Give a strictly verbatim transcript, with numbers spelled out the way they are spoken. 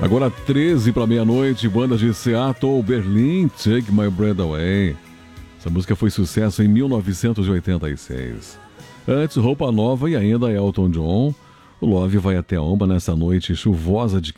Agora treze para meia-noite, bandas de Seattle, Berlim, Take My Breath Away. Essa música foi sucesso em mil novecentos e oitenta e seis. Antes, Roupa Nova e ainda Elton John. O Love vai até a Omba nessa noite chuvosa de